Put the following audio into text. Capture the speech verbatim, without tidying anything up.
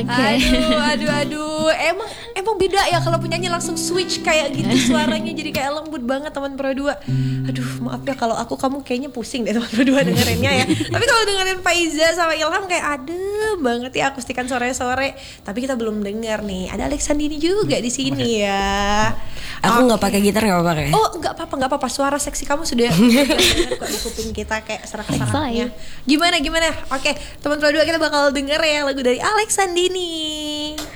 Oke. Okay. Aduh, aduh, aduh. Emang emang beda ya kalau penyanyi langsung switch kayak gitu suaranya jadi kayak lembut banget teman Pro dua. Aduh, maaf ya kalau aku kamu kayaknya pusing deh teman Pro dua dengerinnya ya. Tapi kalau dengerin Faiza sama Ilham kayak adem banget ya akustikan sore-sore. Tapi kita belum dengar nih. Ada Alexandini juga di sini ya. Aku nggak okay. pakai gitar nggak apa-apa ya? Oh nggak apa-apa nggak apa-apa, suara seksi kamu sudah dengar kok di kuping kita kayak serak-seraknya. Gimana gimana? Oke, teman Pro dua kita bakal denger ya lagu dari Alexandini.